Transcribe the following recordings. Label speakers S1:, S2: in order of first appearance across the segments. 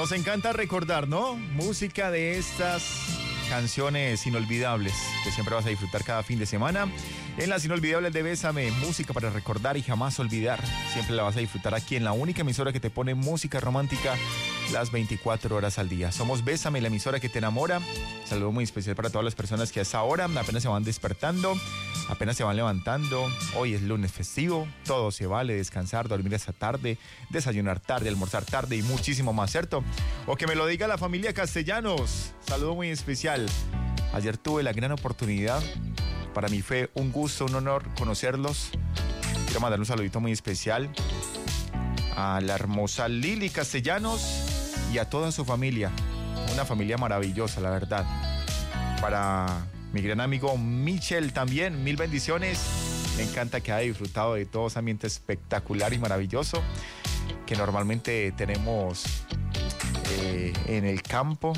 S1: Nos encanta recordar, ¿no? Música de estas canciones inolvidables que siempre vas a disfrutar cada fin de semana. En las inolvidables de Bésame, música para recordar y jamás olvidar. Siempre la vas a disfrutar aquí en la única emisora que te pone música romántica las 24 horas al día. Somos Bésame, la emisora que te enamora. Saludo muy especial para todas las personas que a esa hora apenas se van despertando, apenas se van levantando. Hoy es lunes festivo, todo se vale, descansar, dormir esa tarde, desayunar tarde, almorzar tarde y muchísimo más, ¿cierto? O que me lo diga la familia Castellanos. Saludo muy especial. Ayer tuve la gran oportunidad, para mí fue un gusto, un honor conocerlos. Quiero mandar un saludito muy especial a la hermosa Lili Castellanos y a toda su familia. Una familia maravillosa, la verdad. Para mi gran amigo Michel también, mil bendiciones. Me encanta que haya disfrutado de todo ese ambiente espectacular y maravilloso que normalmente tenemos en el campo.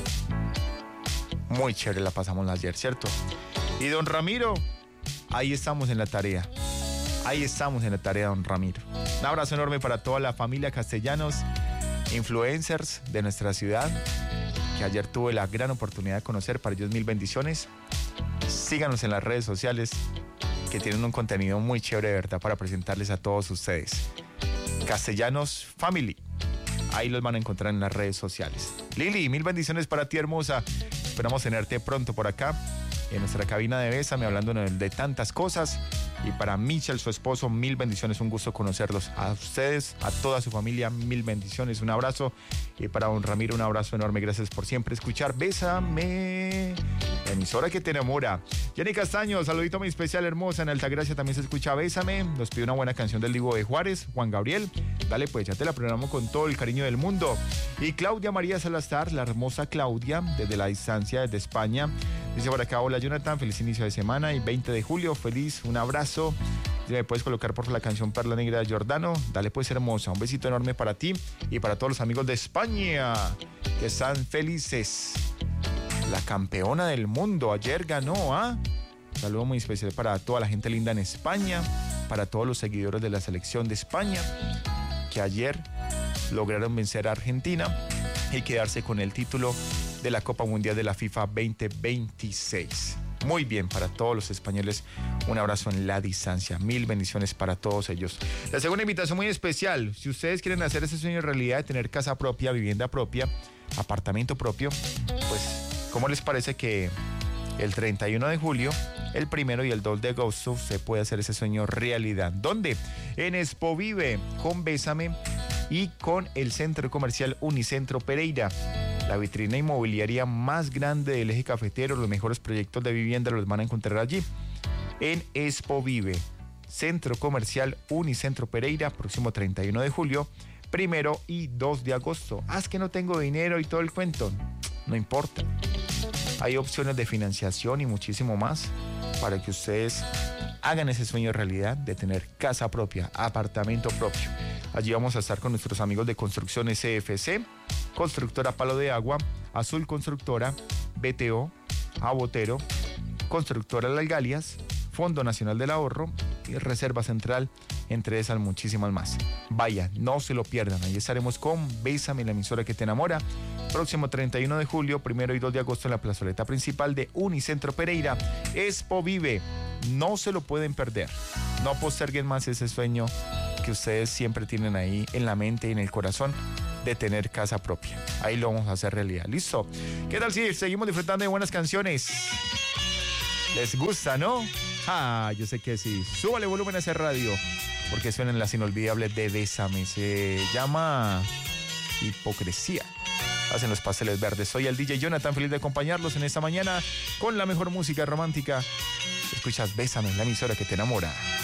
S1: Muy chévere la pasamos ayer, ¿cierto? Y don Ramiro, ahí estamos en la tarea. Ahí estamos en la tarea, don Ramiro. Un abrazo enorme para toda la familia Castellanos, influencers de nuestra ciudad, que ayer tuve la gran oportunidad de conocer. Para ellos mil bendiciones. Síganos en las redes sociales, que tienen un contenido muy chévere de verdad para presentarles a todos ustedes. Castellanos Family, ahí los van a encontrar en las redes sociales. Lili, mil bendiciones para ti, hermosa. Esperamos tenerte pronto por acá en nuestra cabina de Bésame, hablando de tantas cosas. Y para Michel, su esposo, mil bendiciones, un gusto conocerlos. A ustedes, a toda su familia, mil bendiciones, un abrazo. Y para don Ramiro, un abrazo enorme, gracias por siempre escuchar Bésame, la emisora que te enamora. Jenny Castaño, saludito muy especial, hermosa, en Altagracia también se escucha Bésame. Nos pide una buena canción del Divo de Juárez, Juan Gabriel. Dale pues, ya te la programamos con todo el cariño del mundo. Y Claudia María Salazar, la hermosa Claudia, desde la distancia, desde España. Dice por acá, hola Jonathan, feliz inicio de semana y 20 de julio, feliz, un abrazo. Si me puedes colocar por la canción Perla Negra de Giordano, dale pues, hermosa, un besito enorme para ti y para todos los amigos de España que están felices. La campeona del mundo ayer ganó, ¿ah? Saludo muy especial para toda la gente linda en España, para todos los seguidores de la selección de España que ayer lograron vencer a Argentina y quedarse con el título de la Copa Mundial de la FIFA 2026. Muy bien, para todos los españoles, un abrazo en la distancia. Mil bendiciones para todos ellos. La segunda invitación muy especial, si ustedes quieren hacer ese sueño realidad de tener casa propia, vivienda propia, apartamento propio, pues, ¿cómo les parece que el 31 de julio, el 1 y el 2 de agosto se puede hacer ese sueño realidad? ¿Dónde? En Expo Vive, con Bésame y con el Centro Comercial Unicentro Pereira. La vitrina inmobiliaria más grande del eje cafetero, los mejores proyectos de vivienda los van a encontrar allí. En Expo Vive, Centro Comercial Unicentro Pereira, próximo 31 de julio, 1 y 2 de agosto. Es que no tengo dinero y todo el cuento. No importa. Hay opciones de financiación y muchísimo más para que ustedes hagan ese sueño realidad de tener casa propia, apartamento propio. Allí vamos a estar con nuestros amigos de Construcciones CFC, Constructora Palo de Agua, Azul Constructora, BTO, Abotero, Constructora Las Galias, Fondo Nacional del Ahorro y Reserva Central, entre esas muchísimas más. Vaya, no se lo pierdan, ahí estaremos con Bésame, la emisora que te enamora, próximo 31 de julio, 1 y 2 de agosto en la plazoleta principal de Unicentro Pereira. Expo Vive, no se lo pueden perder. No posterguen más ese sueño que ustedes siempre tienen ahí en la mente y en el corazón de tener casa propia. Ahí lo vamos a hacer realidad. ¿Listo? ¿Qué tal si seguimos disfrutando de buenas canciones? ¿Les gusta, no? Yo sé que sí. Súbale volumen a ese radio, porque suenan las inolvidables de Bésame. Se llama Hipocresía. Hacen los pasteles verdes. Soy el DJ Jonathan, feliz de acompañarlos en esta mañana con la mejor música romántica. Escuchas Bésame, la emisora que te enamora.